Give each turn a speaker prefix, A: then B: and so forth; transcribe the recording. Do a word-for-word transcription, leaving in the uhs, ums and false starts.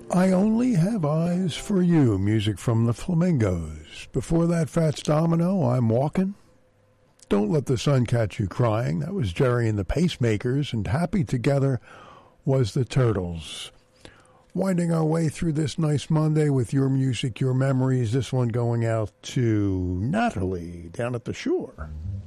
A: I Only Have Eyes for You, music from the Flamingos. Before that, Fats Domino, I'm Walking. Don't Let the Sun Catch You Crying, that was Jerry and the Pacemakers, and Happy Together was the Turtles. Winding our way through this nice Monday with your music, your memories, this one going out to Natalie down at the shore.